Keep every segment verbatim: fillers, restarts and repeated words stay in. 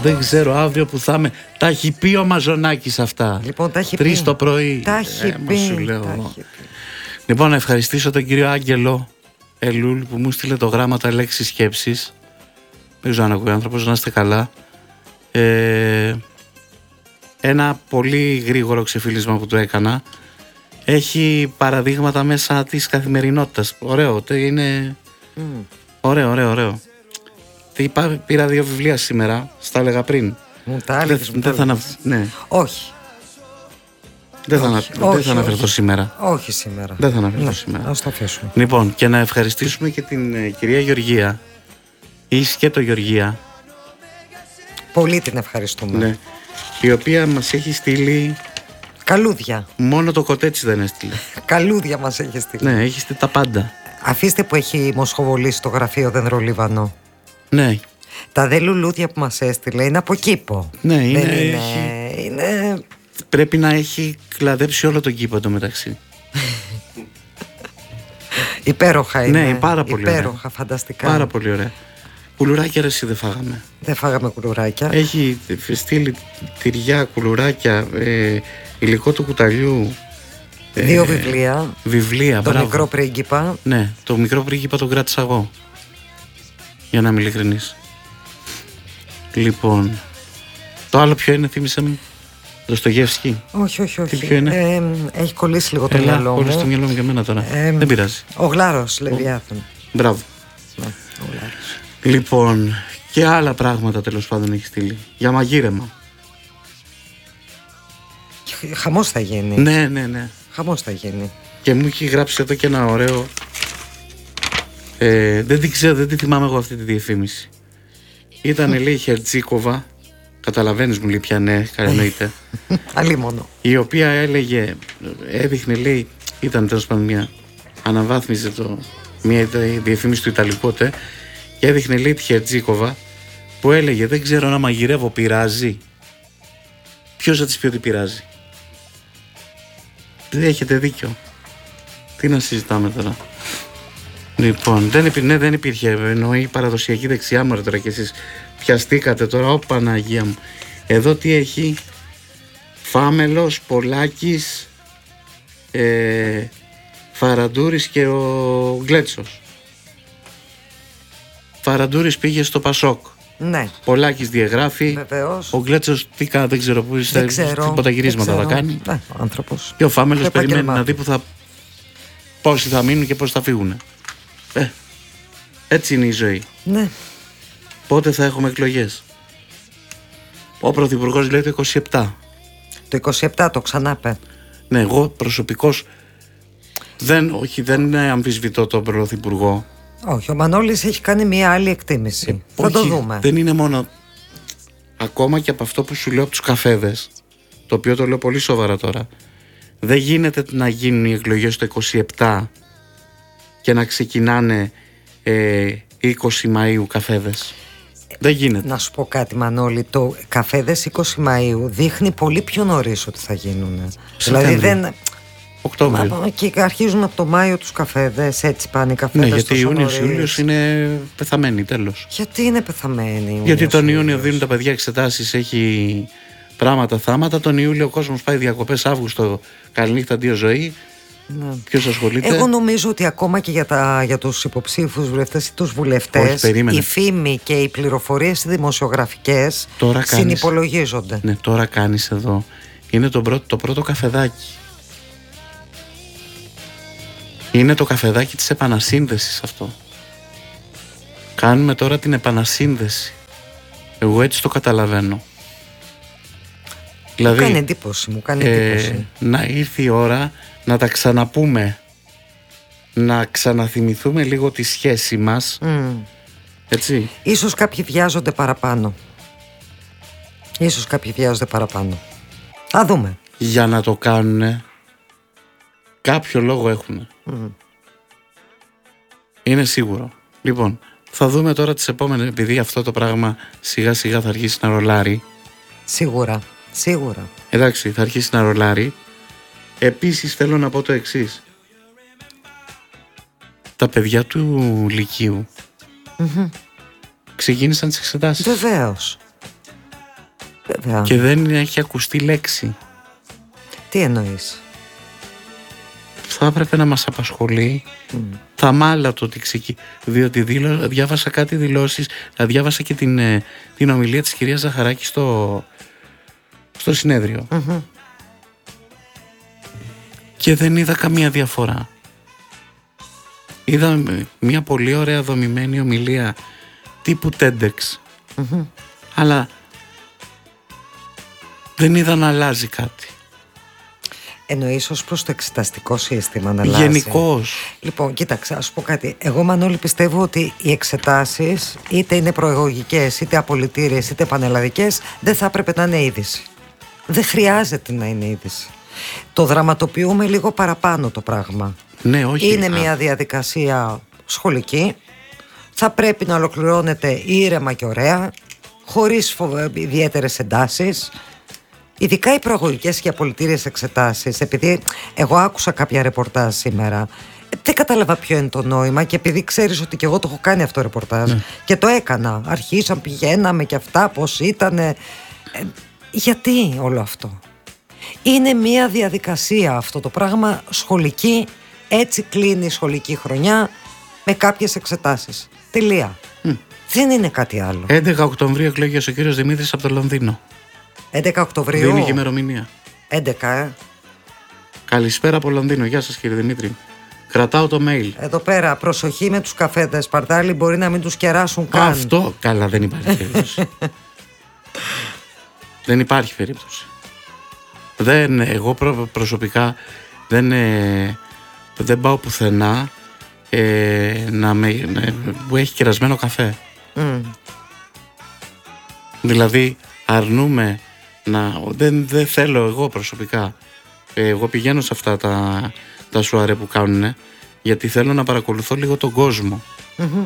Δεν ξέρω αύριο που θα είμαι. Τα έχει πει ο Μαζονάκης αυτά. Λοιπόν, τα έχει Τρεις πει. το πρωί. Τα έχει ε, πει. σου λέω. Τα έχει πει. Λοιπόν, να ευχαριστήσω τον κύριο Άγγελο Ελούλ που μου στείλε το γράμμα τα λέξη σκέψης. Δεν ξέρω αν ακούει άνθρωπος, να είστε καλά. Ε, ένα πολύ γρήγορο ξεφύλισμα που του έκανα. Έχει παραδείγματα μέσα της καθημερινότητας. Ωραίο, είναι... Mm. Ωραίο, ωραίο, ωραίο. Τι είπα, πήρα δύο βιβλία σήμερα, στα έλεγα πριν. Μου τα έλεγες, δεν θα αναφ... ναι. Όχι. Δεν θα, όχι, ανα... όχι, δεν θα αναφερθώ όχι. σήμερα. Όχι σήμερα. Δεν θα αναφερθώ ναι, σήμερα. Ας το αφήσουμε. Λοιπόν, και να ευχαριστήσουμε και την ε, κυρία Γεωργία. Ή σκέτο Γεωργία. Πολύ την ευχαριστούμε. Ναι. Η οποία μας έχει στείλει... Καλούδια. Μόνο το κοτέτσι δεν έστειλε. Καλούδια μας έχει στείλει. Ναι, έχει στείλει τα πάντα. Αφήστε που έχει μοσχοβολήσει το γραφείο Δενδρολίβανο. Ναι. Τα δε λουλούδια που μας έστειλε είναι από κήπο. Ναι, είναι, είναι, έχει... είναι... Πρέπει να έχει κλαδέψει όλο τον κήπο εντωμεταξύ. Υπέροχα είναι. Ναι, πάρα πολύ Υπέροχα, ωραία. φανταστικά. Πάρα πολύ ωραία. Κουλουράκια ρε εσύ δεν φάγαμε. Δεν φάγαμε κουλουράκια. Έχει στείλει τυριά, κουλουράκια, ε, υλικό του κουταλιού. Δύο ε, βιβλία. Βιβλία, Το μπράβο. Μικρό Πρίγκιπα. Ναι, το Μικρό Πρίγκιπα τον κράτησα εγώ. Για να είμαι ειλικρινής. Λοιπόν, το άλλο ποιο είναι, θύμισε μου. Δοστογεύσκι. Όχι, όχι, όχι. Τι ποιο είναι? Ε, έχει κολλήσει λίγο το Έλα, μυαλό μου. κολλήσει το μυαλό μου για μένα τώρα. Ε, Δεν πειράζει. Ο Γλάρος, Λεβιάθων. Μπράβο. Ναι, ο Γλάρος. Λοιπόν, και άλλα πράγματα τέλος πάντων έχει στείλει. Για μαγείρεμα. Χαμός θα γίνει. Ναι, ναι, ναι. Χαμός θα γίνει. Και μου έχει γράψει εδώ και ένα ωραίο. Ε, δεν την ξέρω, δεν τη θυμάμαι εγώ αυτή τη διαφήμιση. Ήτανε λέει Χερτζίκοβα. Καταλαβαίνεις μου λέει πια, ναι, εννοείται. Αλίμονο. Η οποία έλεγε, έδειχνε λέει, ήταν τέλος πάντων μια, αναβάθμιζε το, μια διαφήμιση του Ιταλικού τε, και έδειχνε λέει τη Χερτζίκοβα που έλεγε δεν ξέρω να μαγειρεύω, πειράζει. Ποιος θα της πει ότι πειράζει? Δεν έχετε δίκιο. Τι να συζητάμε τώρα. Λοιπόν, δεν, υπή, ναι, δεν υπήρχε, ενώ η παραδοσιακή δεξιά μου τώρα και εσείς πιαστήκατε τώρα, ω Παναγία μου. Εδώ τι έχει? Φάμελος, Πολάκης, ε, Φαραντούρης και ο Γκλέτσος. Φαραντούρης πήγε στο Πασόκ. Ναι. Πολάκης διαγράφει. Βεβαίως. Ο Γκλέτσος τι κάνει, δεν ξέρω πού είστε. Τίποτα γυρίσματα θα κάνει. Ναι, άνθρωπος. Και ο Φάμελος περιμένει να δει που θα, πόσοι θα μείνουν και πώς θα φύγουν. Ε, έτσι είναι η ζωή. Ναι. Πότε θα έχουμε εκλογές? Ο Πρωθυπουργός λέει το είκοσι επτά. Το είκοσι επτά το ξανάπε. Ναι, εγώ προσωπικώς δεν, όχι, δεν αμφισβητώ τον Πρωθυπουργό. Όχι, ο Μανώλης έχει κάνει μια άλλη εκτίμηση. Ε, θα όχι, το δούμε. Δεν είναι μόνο. Ακόμα και από αυτό που σου λέω από τους καφέδες, το οποίο το λέω πολύ σοβαρά τώρα, δεν γίνεται να γίνουν οι εκλογές το είκοσι επτά και να ξεκινάνε ε, είκοσι Μαΐου καφέδες. Δεν γίνεται. Να σου πω κάτι, Μανώλη. Το καφέδες είκοσι Μαΐου δείχνει πολύ πιο νωρίς ότι θα γίνουν. Δηλαδή δεν. Οκτώβριο. Και αρχίζουν από το Μάιο τους καφέδες, έτσι πάνε οι καφέδες. Ναι, γιατί Ιούνιος Ιούλιος είναι πεθαμένοι, τέλος. Γιατί είναι πεθαμένοι? Γιατί τον Ιούνιο δίνουν τα παιδιά εξετάσεις, έχει πράγματα, θάματα. Τον Ιούλιο ο κόσμος πάει διακοπές, Αύγουστο, καληνύχτα, αντίο ζωή. Ναι. Ποιος ασχολείται? Εγώ νομίζω ότι ακόμα και για, τα, για τους υποψήφους βουλευτές ή τους βουλευτές, η φήμη και οι πληροφορίες δημοσιογραφικές τώρα συνυπολογίζονται. Κάνεις, ναι, τώρα κάνεις εδώ. Είναι το πρώτο, το πρώτο καφεδάκι. Είναι το καφεδάκι της επανασύνδεσης αυτό. Κάνουμε τώρα την επανασύνδεση. Εγώ έτσι το καταλαβαίνω. Δηλαδή, μου κάνει εντύπωση, μου κάνει ε, εντύπωση. Να ήρθε η ώρα να τα ξαναπούμε, να ξαναθυμηθούμε λίγο τη σχέση μας. Mm. Έτσι. Ίσως κάποιοι βιάζονται παραπάνω. Ίσως κάποιοι βιάζονται παραπάνω. Θα δούμε. Για να το κάνουνε, κάποιο λόγο έχουνε. Mm. Είναι σίγουρο. Λοιπόν, θα δούμε τώρα τις επόμενες, επειδή αυτό το πράγμα σιγά σιγά θα αρχίσει να ρολάρει. Σίγουρα, σίγουρα. Εντάξει, θα αρχίσει να ρολάρει. Επίσης θέλω να πω το εξής. Τα παιδιά του Λυκείου mm-hmm. ξεκίνησαν τις εξετάσεις. Βεβαίως. Βέβαια. Και δεν έχει ακουστεί λέξη. Τι εννοείς? Θα έπρεπε να μας απασχολεί mm. τα μάλα το ότι ξεκι... διότι δήλω... διάβασα κάτι δηλώσεις, διάβασα και την, την ομιλία της κυρίας Ζαχαράκη στο, στο συνέδριο mm-hmm. και δεν είδα καμία διαφορά. Είδα μια πολύ ωραία δομημένη ομιλία τύπου TEDx mm-hmm. αλλά δεν είδα να αλλάζει κάτι. Εννοείς ως προς το εξεταστικό σύστημα να αλλάζει? Γενικώς. Λοιπόν, κοίταξε, ας σου πω κάτι. Εγώ, Μανώλη, πιστεύω ότι οι εξετάσεις, είτε είναι προεγωγικές, είτε απολυτήριες, είτε πανελλαδικές, δεν θα έπρεπε να είναι είδηση. Δεν χρειάζεται να είναι είδηση. Το δραματοποιούμε λίγο παραπάνω το πράγμα. Ναι, όχι. Είναι μια διαδικασία σχολική. Θα πρέπει να ολοκληρώνεται ήρεμα και ωραία, χωρίς ιδιαίτερες εντάσεις. Ειδικά οι προαγωγικές και απολυτήριες εξετάσεις, επειδή εγώ άκουσα κάποια ρεπορτάζ σήμερα, δεν κατάλαβα ποιο είναι το νόημα, και επειδή ξέρεις ότι και εγώ το έχω κάνει αυτό το ρεπορτάζ, ναι. και το έκανα, αρχίσαν, πηγαίναμε και αυτά πώς ήτανε. Ε, γιατί όλο αυτό? Είναι μια διαδικασία αυτό το πράγμα σχολική, έτσι κλείνει η σχολική χρονιά με κάποιες εξετάσεις. Τελεία. Mm. Δεν είναι κάτι άλλο. έντεκα Οκτωβρίου εκλέγεται ο κύριος Δημήτρης από το Λονδίνο. έντεκα Οκτωβρίου. Δίνει και ημερομηνία. έντεκα, ε. Καλησπέρα από Λονδίνο. Γεια σας, κύριε Δημήτρη. Κρατάω το mail. Εδώ πέρα, προσοχή με τους καφέδες, Παρτάλη, μπορεί να μην τους κεράσουν καν. Αυτό, καλά, δεν υπάρχει περίπτωση. Δεν υπάρχει περίπτωση. Δεν, εγώ προ, προσωπικά δεν, ε, δεν πάω πουθενά ε, να με, να, που έχει κερασμένο καφέ. Mm. Δηλαδή αρνούμε να, δεν, δεν θέλω εγώ προσωπικά, ε, εγώ πηγαίνω σε αυτά τα, τα σουαρέ που κάνουνε, γιατί θέλω να παρακολουθώ λίγο τον κόσμο. Mm-hmm.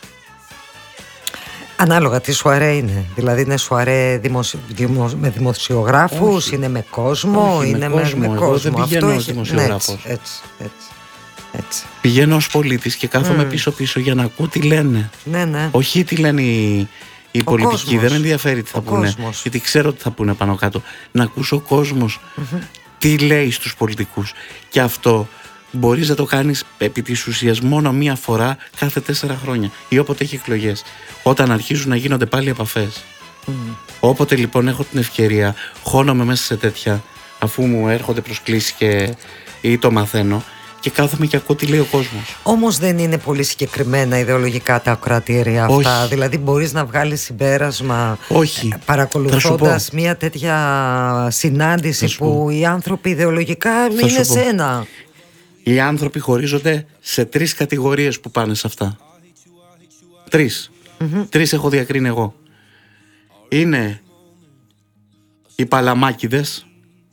Ανάλογα τι σουαρέ είναι. Δηλαδή είναι σουαρέ δημοσι... δημο... με δημοσιογράφους, όχι. Είναι με κόσμο, όχι, είναι με κόσμο. με, με εγώ κόσμο. δεν πηγαίνω ως έχει... δημοσιογράφος. Ναι, έτσι, έτσι, έτσι. Πηγαίνω ως πολίτης και κάθομαι mm. πίσω-πίσω για να ακούω τι λένε. Ναι, ναι. Όχι τι λένε οι, οι πολιτικοί. Κόσμος. Δεν με ενδιαφέρει τι θα ο πούνε. Κόσμος. Γιατί ξέρω τι θα πούνε πάνω κάτω. Να ακούσω ο κόσμος mm-hmm. τι λέει στους πολιτικούς. Και αυτό μπορείς να το κάνεις επί της ουσίας μόνο μία φορά κάθε τέσσερα χρόνια ή όποτε έχει εκλογές. Όταν αρχίζουν να γίνονται πάλι επαφές. Mm. Όποτε λοιπόν έχω την ευκαιρία, χώνομαι μέσα σε τέτοια, αφού μου έρχονται προσκλήσεις και ή το μαθαίνω, και κάθομαι και ακούω τι λέει ο κόσμος. Όμως δεν είναι πολύ συγκεκριμένα ιδεολογικά τα ακροατήρια αυτά. Όχι. Δηλαδή μπορείς να βγάλεις συμπέρασμα. Όχι. Παρακολουθώντας μια τέτοια συνάντηση που οι άνθρωποι ιδεολογικά θα είναι σένα. Οι άνθρωποι χωρίζονται σε τρεις κατηγορίες που πάνε σε αυτά. Τρεις. Mm-hmm. Τρεις έχω διακρίνει εγώ. Είναι οι παλαμάκηδες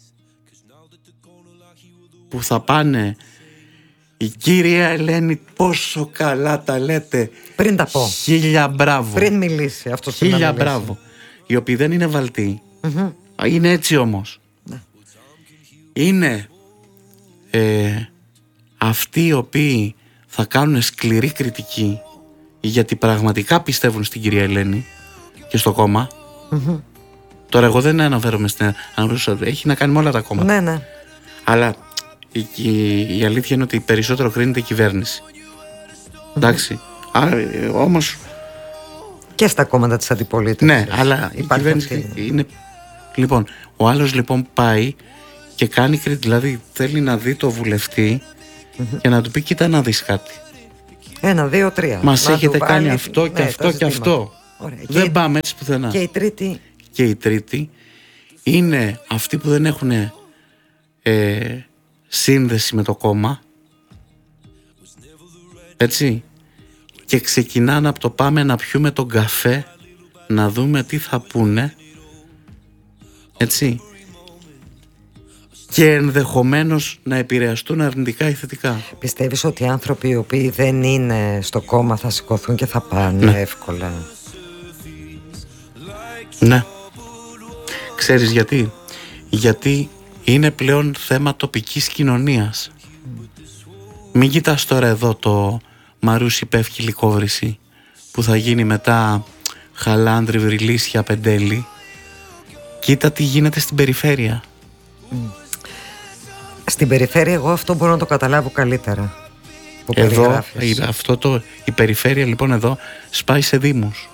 που θα πάνε, η κυρία Ελένη πόσο καλά τα λέτε. Πριν τα πω. Χίλια μπράβο. Πριν μιλήσει αυτό. Χίλια μπράβο. Οι οποίοι δεν είναι βαλτοί. Mm-hmm. Είναι έτσι όμως. Mm. Είναι ε, αυτοί οι οποίοι θα κάνουν σκληρή κριτική γιατί πραγματικά πιστεύουν στην κυρία Ελένη και στο κόμμα. Mm-hmm. Τώρα εγώ δεν αναφέρομαι στην αναφέρουσα, έχει να κάνει με όλα τα κόμματα. Ναι, ναι. Αλλά η, η, η αλήθεια είναι ότι περισσότερο κρίνεται η κυβέρνηση. Mm-hmm. Εντάξει. Όμως και στα κόμματα της αντιπολίτευσης. Ναι, αλλά η κυβέρνηση αυτή είναι. Λοιπόν, ο άλλος λοιπόν πάει και κάνει, δηλαδή θέλει να δει το βουλευτή mm-hmm. και να του πει: κοίτα να δεις κάτι. Ένα, δύο, τρία. Μας έχετε κάνει πάλι αυτό και ναι, αυτό και αυτό. Ωραία. Δεν και πάμε έτσι πουθενά. Και η τρίτη. Και η τρίτη είναι αυτοί που δεν έχουν ε, σύνδεση με το κόμμα. Έτσι. Και ξεκινάνε από το πάμε να πιούμε τον καφέ, να δούμε τι θα πούνε. Έτσι. Και ενδεχομένως να επηρεαστούν αρνητικά ή θετικά. Πιστεύεις ότι οι άνθρωποι οι οποίοι δεν είναι στο κόμμα θα σηκωθούν και θα πάνε ναι. εύκολα? Ναι. Ξέρεις γιατί? Γιατί είναι πλέον θέμα τοπικής κοινωνίας. Mm. Μην κοιτάς τώρα εδώ το Μαρούσι Πεύκη Λυκόβρηση που θα γίνει μετά Χαλάνδρη Βρυλίσια Πεντέλη Κοίτα τι γίνεται στην περιφέρεια. Mm. Στην περιφέρεια εγώ αυτό μπορώ να το καταλάβω καλύτερα. Εδώ, η, αυτό το, η περιφέρεια λοιπόν εδώ σπάει σε δήμους.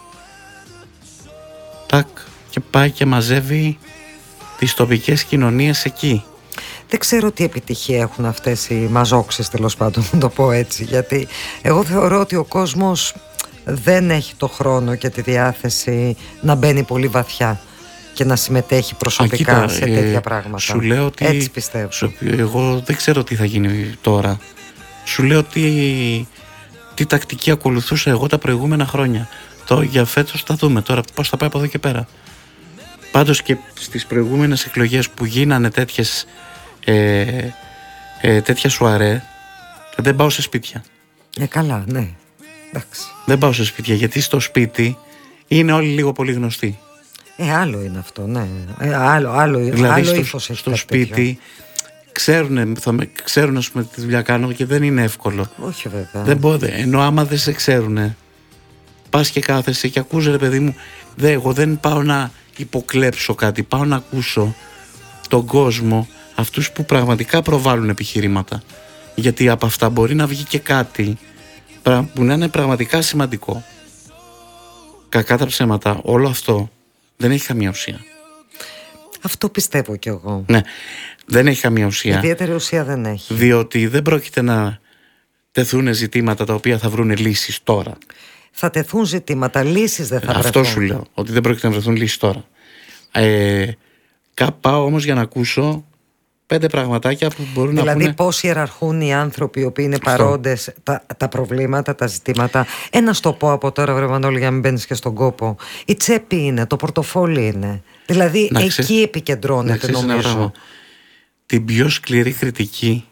Τάκ, και πάει και μαζεύει τις τοπικές κοινωνίες εκεί. Δεν ξέρω τι επιτυχία έχουν αυτές οι μαζόξες, τέλος πάντων, να το πω έτσι. Γιατί εγώ θεωρώ ότι ο κόσμος δεν έχει το χρόνο και τη διάθεση να μπαίνει πολύ βαθιά και να συμμετέχει προσωπικά. Α, κοίτα, σε τέτοια ε, πράγματα. Σου λέω ότι, έτσι πιστεύω. Σου, εγώ δεν ξέρω τι θα γίνει τώρα. Σου λέω τι, τι τακτική ακολουθούσα εγώ τα προηγούμενα χρόνια. Το για φέτος θα δούμε τώρα πώς θα πάει από εδώ και πέρα. Πάντως και στις προηγούμενες εκλογές που γίνανε τέτοιες, ε, ε, τέτοια σουαρέ, δεν πάω σε σπίτια. Ε, καλά, ναι. Εντάξει. Δεν πάω σε σπίτια, γιατί στο σπίτι είναι όλοι λίγο πολύ γνωστοί. Ε, άλλο είναι αυτό, ναι. Ε, άλλο, άλλο, δηλαδή άλλο στο, ύφος έχει στο σπίτι ξέρουν, θα με, ξέρουν ας πούμε, τι δουλειά κάνω και δεν είναι εύκολο. Όχι βέβαια. Δεν μπορώ, ενώ άμα δεν σε ξέρουν, πας και κάθεσαι και ακούς, ρε παιδί μου, δε, εγώ δεν πάω να υποκλέψω κάτι, πάω να ακούσω τον κόσμο, αυτούς που πραγματικά προβάλλουν επιχειρήματα, γιατί από αυτά μπορεί να βγει και κάτι που να είναι πραγματικά σημαντικό. Κακά τα ψέματα, όλο αυτό δεν έχει καμία ουσία. Αυτό πιστεύω κι εγώ. Ναι, δεν έχει καμία ουσία. Ιδιαίτερη ουσία δεν έχει. Διότι δεν πρόκειται να τεθούν ζητήματα τα οποία θα βρουν λύσεις τώρα. Θα τεθούν ζητήματα, λύσεις δεν θα βρεθούν. Αυτό σου λέω, ότι δεν πρόκειται να βρεθούν λύσεις τώρα. Ε, πάω όμως για να ακούσω πέντε πραγματάκια που μπορούν δηλαδή, να πούνε. Δηλαδή πώς ιεραρχούν οι άνθρωποι οι οποίοι είναι αυτό. Παρόντες, τα, τα προβλήματα, τα ζητήματα. Ένα στο πω από τώρα, βρε Μανώλη, για να μην μπαίνεις και στον κόπο. Η τσέπη είναι, το πορτοφόλι είναι. Δηλαδή να εκεί ξέ... επικεντρώνεται, νομίζω. Την πιο σκληρή κριτική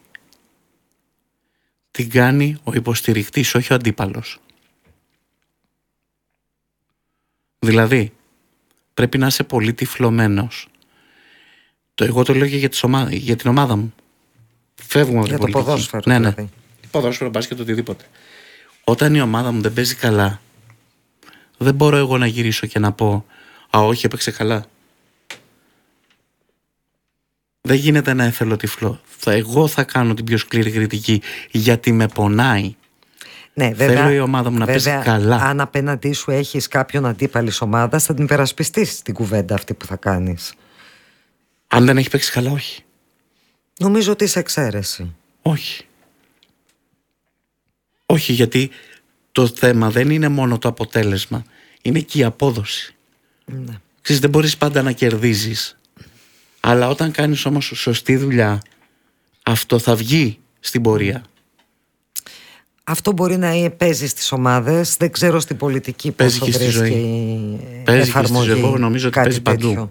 την κάνει ο υποστηρικτής, όχι ο αντίπαλος. Δηλαδή πρέπει να είσαι πολύ τυφλωμένος. Το, εγώ το λέω και για, ομάδα, για την ομάδα μου. Φεύγουμε από την πολιτική. Για το ποδόσφαιρο. Ναι, ναι. Δηλαδή. Ποδόσφαιρο, μπάσκετ, οτιδήποτε. Όταν η ομάδα μου δεν παίζει καλά, δεν μπορώ εγώ να γυρίσω και να πω «Α, όχι, έπαιξε καλά». Δεν γίνεται να έθελω τυφλό. Θα, εγώ θα κάνω την πιο σκληρή κριτική, γιατί με πονάει. Ναι, βέβαια, θέλω η ομάδα μου να βέβαια, παίζει καλά. Αν απέναντί σου έχεις κάποιον αντίπαλης ομάδας, θα την υπερασπιστείς την κουβέντα αυτή που θα κάνεις. Αν δεν έχει παίξει καλά, όχι. Νομίζω ότι είσαι εξαίρεση. Όχι. Όχι, γιατί το θέμα δεν είναι μόνο το αποτέλεσμα, είναι και η απόδοση. Ναι. Ξέρεις, δεν μπορείς πάντα να κερδίζεις, αλλά όταν κάνεις όμως σωστή δουλειά, αυτό θα βγει στην πορεία. Αυτό μπορεί να παίζει στις ομάδες, δεν ξέρω στην πολιτική παίζει πόσο και στη ζωή. Παίζει εφαρμογή, και στη ζωή. Εγώ νομίζω ότι παίζει τέτοιο. Παντού.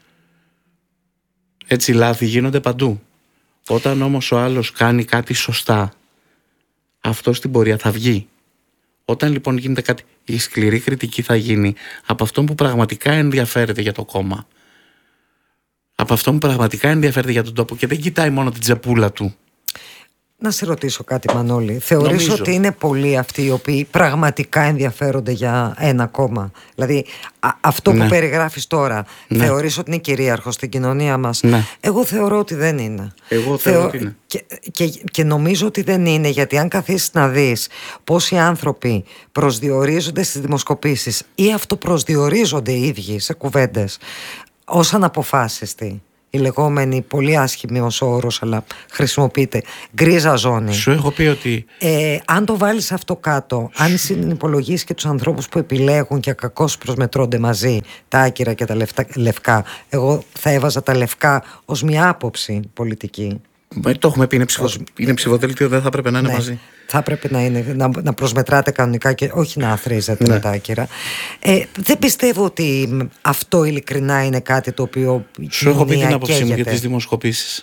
Έτσι λάθη γίνονται παντού. Όταν όμως ο άλλος κάνει κάτι σωστά, αυτό στην πορεία θα βγει. Όταν λοιπόν γίνεται κάτι, η σκληρή κριτική θα γίνει από αυτόν που πραγματικά ενδιαφέρεται για το κόμμα. Από αυτόν που πραγματικά ενδιαφέρεται για τον τόπο και δεν κοιτάει μόνο την τσεπούλα του. Να σε ρωτήσω κάτι, Μανώλη. Θεωρείς νομίζω. ότι είναι πολλοί αυτοί οι οποίοι πραγματικά ενδιαφέρονται για ένα κόμμα? Δηλαδή α, αυτό ναι. που περιγράφεις τώρα, ναι. θεωρείς ότι είναι κυρίαρχο στην κοινωνία μας? Ναι. Εγώ θεωρώ ότι δεν είναι. Εγώ θεωρώ ότι είναι. Και, και, και νομίζω ότι δεν είναι, γιατί αν καθίσεις να δεις πόσοι άνθρωποι προσδιορίζονται στις δημοσκοπήσεις ή αυτοπροσδιορίζονται οι ίδιοι σε κουβέντες ως αναποφάσιστοι, η λεγόμενη, πολύ άσχημη ως όρος, αλλά χρησιμοποιείται, γκρίζα ζώνη. Σου έχω πει ότι ε, αν το βάλεις αυτό κάτω, αν συνυπολογίσεις και τους ανθρώπους που επιλέγουν και κακώς προσμετρώνται μαζί, τα άκυρα και τα λευκά, λευκά, εγώ θα έβαζα τα λευκά ως μια άποψη πολιτική. Ε, το έχουμε πει, είναι, ψηφο... ως... είναι ψηφοδέλτιο, δεν θα έπρεπε να είναι ναι, μαζί. Θα έπρεπε να, είναι, να, να προσμετράτε κανονικά και όχι να αθροίζετε ναι. με τα άκυρα. Ε, δεν πιστεύω ότι αυτό ειλικρινά είναι κάτι το οποίο. Σου έχω πει την άποψή μου για τις δημοσκοπήσεις.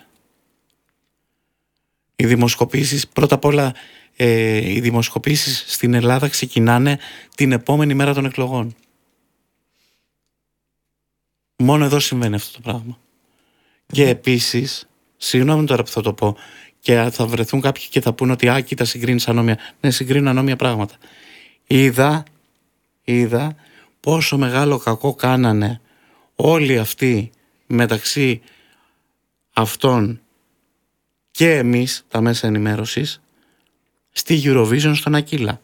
Οι δημοσκοπήσεις, πρώτα απ' όλα, ε, οι δημοσκοπήσεις στην Ελλάδα ξεκινάνε την επόμενη μέρα των εκλογών. Μόνο εδώ συμβαίνει αυτό το πράγμα. Mm. Και επίσης, συγγνώμη τώρα που θα το πω, και θα βρεθούν κάποιοι και θα πούνε ότι «Α, κοίτα, συγκρίνεις ανώμια». Ναι, συγκρίνουν ανώμια πράγματα. Είδα, είδα πόσο μεγάλο κακό κάνανε όλοι αυτοί μεταξύ αυτών και εμείς τα μέσα ενημέρωσης στη Eurovision στον Ακύλα.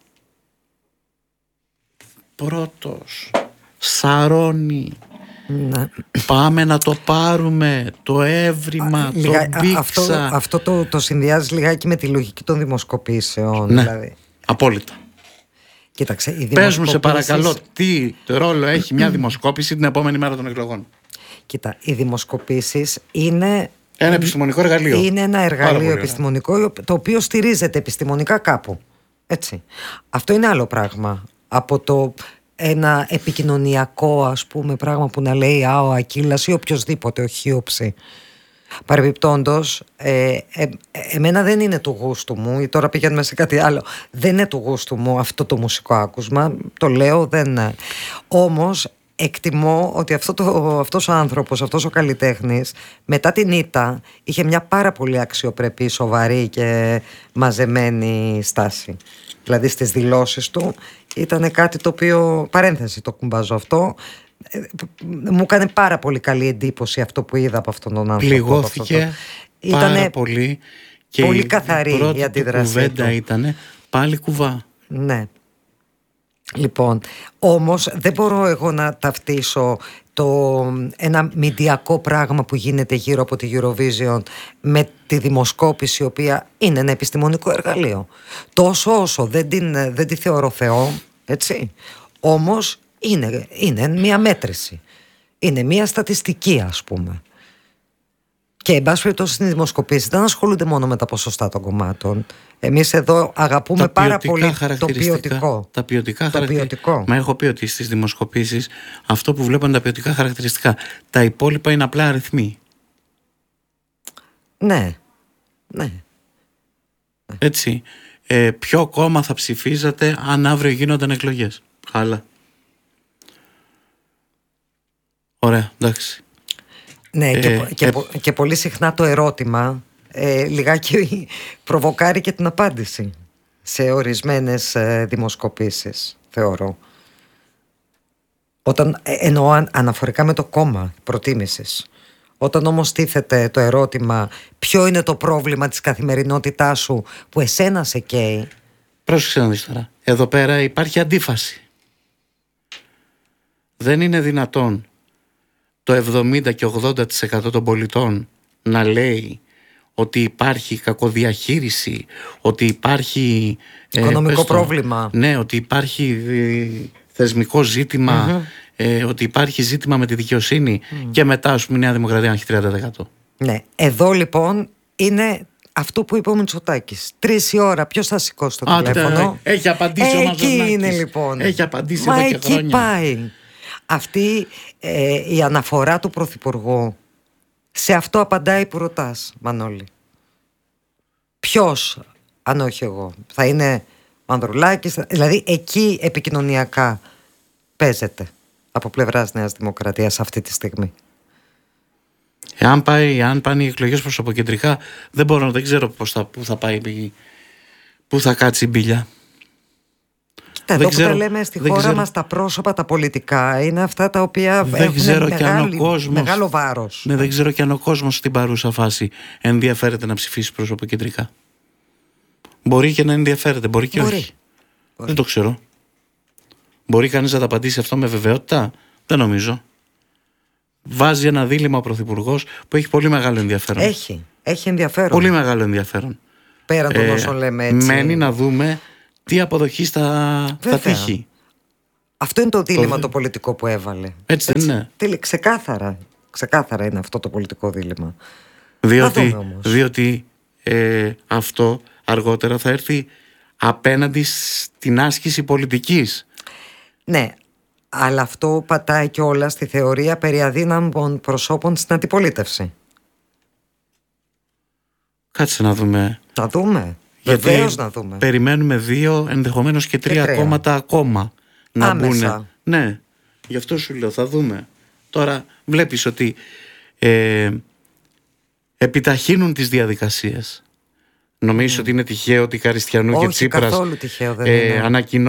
Πρώτος, σαρώνει, ναι. Πάμε να το πάρουμε, το έβριμα, α, το λιγά, μπήξα. Αυτό, αυτό το, το συνδυάζει λιγάκι με τη λογική των δημοσκοπήσεων. Ναι, δηλαδή. Απόλυτα. Κοίταξε, οι δημοσκοπήσεις... Πες μου σε παρακαλώ τι ρόλο έχει μια δημοσκόπηση την επόμενη μέρα των εκλογών. Κοίτα, οι δημοσκοπήσεις είναι... Ένα επιστημονικό εργαλείο. Είναι ένα εργαλείο επιστημονικό το οποίο στηρίζεται επιστημονικά κάπου. Έτσι. Αυτό είναι άλλο πράγμα από το ένα επικοινωνιακό, ας πούμε, πράγμα που να λέει «Α, ο Ακύλας» ή οποιοδήποτε, ο Χίοψη. Παρεμπιπτόντως, ε, ε, εμένα δεν είναι του γούστου μου, ή τώρα πηγαίνουμε σε κάτι άλλο, δεν είναι του γούστου μου αυτό το μουσικό άκουσμα, το λέω, δεν. Όμως εκτιμώ ότι αυτό το, αυτός ο άνθρωπος, αυτός ο καλλιτέχνης, μετά την ήττα είχε μια πάρα πολύ αξιοπρεπή, σοβαρή και μαζεμένη στάση. Δηλαδή στις δηλώσεις του ήταν κάτι το οποίο, παρένθεση το κουμπάζω αυτό, μου έκανε πάρα πολύ καλή εντύπωση αυτό που είδα από αυτόν τον άνθρωπο. Πληγώθηκε πάρα ήτανε πολύ και πολύ καθαρή η πρώτη η αντίδρασή κουβέντα του. Ήταν πάλι κουβά. Ναι. Λοιπόν, όμως δεν μπορώ εγώ να ταυτίσω το, ένα μηντιακό πράγμα που γίνεται γύρω από τη Eurovision με τη δημοσκόπηση, η οποία είναι ένα επιστημονικό εργαλείο. Τόσο όσο δεν, την, δεν τη θεωρώ Θεό, έτσι, όμως είναι, είναι μια μέτρηση. Είναι μια στατιστική, ας πούμε. Και εν πάση περιπτώσει στην δημοσκοπήση δεν ασχολούνται μόνο με τα ποσοστά των κομμάτων. Εμείς εδώ αγαπούμε πάρα πολύ το ποιοτικό. Τα ποιοτικά χαρακτηριστικά. Μα έχω πει ότι στις δημοσκοπήσεις αυτό που βλέπουν τα ποιοτικά χαρακτηριστικά. Τα υπόλοιπα είναι απλά αριθμοί. Ναι. Ναι. Έτσι. Ε, ποιο κόμμα θα ψηφίζατε αν αύριο γίνονταν εκλογές? Χάλα. Ωραία, εντάξει. Ναι, ε, και, και, ε, και πολύ συχνά το ερώτημα ε, λιγάκι προβοκάρει και την απάντηση σε ορισμένες ε, δημοσκοπήσεις, θεωρώ. Όταν, ε, εννοώ αναφορικά με το κόμμα προτίμησης. Όταν όμως τίθεται το ερώτημα ποιο είναι το πρόβλημα της καθημερινότητάς σου που εσένα σε καίει. Πρόσεξε να δεις τώρα. Εδώ πέρα υπάρχει αντίφαση. Δεν είναι δυνατόν το εβδομήντα και ογδόντα τοις εκατό των πολιτών να λέει ότι υπάρχει κακοδιαχείριση, ότι υπάρχει οικονομικό ε, πρόβλημα. Ναι, ότι υπάρχει ε, θεσμικό ζήτημα, mm-hmm. ε, ότι υπάρχει ζήτημα με τη δικαιοσύνη mm. και μετά, ας πούμε, η Νέα Δημοκρατία να έχει τριάντα τοις εκατό. Ναι, εδώ λοιπόν είναι αυτό που είπε ο Μητσοτάκης. Τρεις η ώρα, ποιος θα σηκώσει το Α, τηλέφωνο? Έχει απαντήσει ο Μαζονάκης. Εκεί είναι λοιπόν. Έχει απαντήσει Μα εδώ και εκεί χρόνια. πάει. Αυτή ε, η αναφορά του Πρωθυπουργού, σε αυτό απαντάει που ρωτάς, Μανώλη. Ποιος, αν όχι εγώ, θα είναι ο Ανδρουλάκης? Δηλαδή εκεί επικοινωνιακά παίζεται από πλευράς Νέας Δημοκρατίας αυτή τη στιγμή. Εάν πάει, αν πάνε οι εκλογές προσωποκεντρικά, δεν μπορώ, δεν ξέρω πώς θα, πού θα πάει, πού θα κάτσει η μπίλια. Κοίτα, εδώ ξέρω, που τα λέμε στη χώρα ξέρω, μας τα πρόσωπα, τα πολιτικά, είναι αυτά τα οποία δεν έχουν ξέρω μεγάλη, κόσμος, μεγάλο βάρος. Ναι, δεν ξέρω και αν ο κόσμος στην παρούσα φάση ενδιαφέρεται να ψηφίσει προσωποκεντρικά. Μπορεί και να ενδιαφέρεται, μπορεί και μπορεί. όχι. Μπορεί. Δεν το ξέρω. Μπορεί κανείς να τα απαντήσει αυτό με βεβαιότητα? Δεν νομίζω. Βάζει ένα δίλημμα ο Πρωθυπουργός που έχει πολύ μεγάλο ενδιαφέρον. Έχει, έχει ενδιαφέρον. Πολύ μεγάλο ενδιαφέρον. Πέραν των ε, όσων λέμε έτσι. Μένει να δούμε τι αποδοχή θα, θα τύχει. Αυτό είναι το δίλημμα το, το πολιτικό που έβαλε. Έτσι, έτσι. Δεν είναι. Ξεκάθαρα, ξεκάθαρα είναι αυτό το πολιτικό δίλημμα. Διότι, διότι ε, αυτό αργότερα θα έρθει απέναντι στην άσκηση πολιτικής. Ναι, αλλά αυτό πατάει κιόλα στη θεωρία περί αδύναμων προσώπων στην αντιπολίτευση. Κάτσε να δούμε. Να δούμε. Βεβαίως να δούμε. Περιμένουμε δύο, ενδεχομένως και τρία, και τρία. κόμματα ακόμα να μπουν. Ναι, γι' αυτό σου λέω, θα δούμε. Τώρα βλέπεις ότι ε, επιταχύνουν τις διαδικασίες. Νομίζεις mm. ότι είναι τυχαίο ότι Καριστιανού Όχι, και Τσίπρας καθόλου τυχαίο δεν ε, είναι.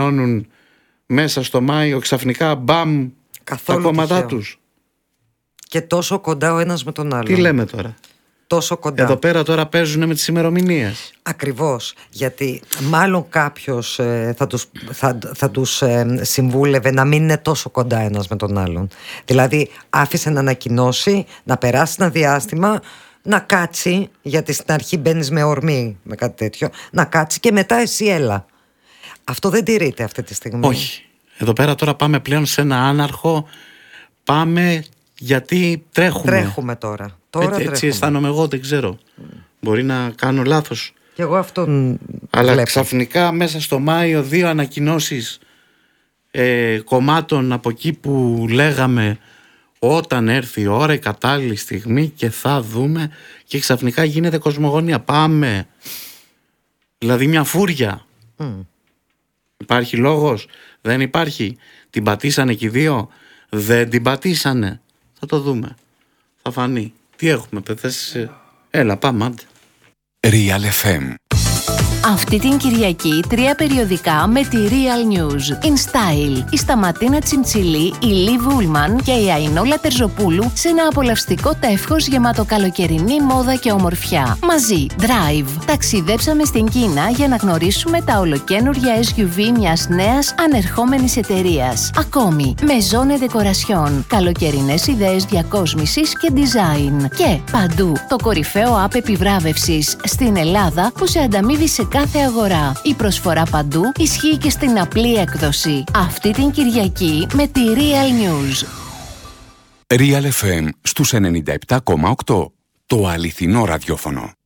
ανακοινώνουν μέσα στο Μάιο ξαφνικά μπαμ καθόλου τα κόμματά τυχαίο. τους. Και τόσο κοντά ο ένας με τον άλλον. Τι λέμε τώρα. Τόσο κοντά. Εδώ πέρα τώρα παίζουν με τις ημερομηνίες. Ακριβώς, γιατί μάλλον κάποιος ε, θα τους, θα, θα τους ε, συμβούλευε να μην είναι τόσο κοντά ένας με τον άλλον. Δηλαδή άφησε να ανακοινώσει, να περάσει ένα διάστημα, να κάτσει, γιατί στην αρχή μπαίνεις με ορμή, με κάτι τέτοιο, να κάτσει και μετά εσύ έλα. Αυτό δεν τηρείται αυτή τη στιγμή. Όχι. Εδώ πέρα τώρα πάμε πλέον σε ένα άναρχο, πάμε γιατί τρέχουμε. Τρέχουμε τώρα. Τώρα έτσι, έτσι αισθάνομαι εγώ, δεν ξέρω. Mm. Μπορεί να κάνω λάθος. Και εγώ αυτόν Αλλά βλέπω. Ξαφνικά μέσα στο Μάιο δύο ανακοινώσεις ε, κομμάτων από εκεί που λέγαμε όταν έρθει η ώρα, η κατάλληλη στιγμή και θα δούμε, και ξαφνικά γίνεται κοσμογονία. Πάμε. Δηλαδή μια φούρια. Mm. Υπάρχει λόγος? Δεν υπάρχει. Την πατήσανε και οι δύο? Δεν την πατήσανε. Θα το δούμε. Θα φανεί. Τι έχουμε, παιδες? Έλα, πάμε, άντε. Real εφ εμ. Αυτή την Κυριακή τρία περιοδικά με τη Real News. In Style, η Σταματίνα Τσιμτσιλή, η Λί Βούλμαν και η Αϊνόλα Τερζοπούλου σε ένα απολαυστικό τεύχος γεμάτο καλοκαιρινή μόδα και ομορφιά. Μαζί, Drive. Ταξιδέψαμε στην Κίνα για να γνωρίσουμε τα ολοκαίνουργια ες γιου βι μιας νέας ανερχόμενης εταιρείας. Ακόμη, Maison Decoration. Καλοκαιρινές ιδέες διακόσμησης και design. Και παντού, το κορυφαίο app επιβράβευσης στην Ελλάδα που σε ανταμείβει σε κάθε αγορά. Η προσφορά παντού ισχύει και στην απλή έκδοση. Αυτή την Κυριακή με τη Real News. Real εφ εμ στους ενενήντα επτά κόμμα οκτώ. Το αληθινό ραδιόφωνο.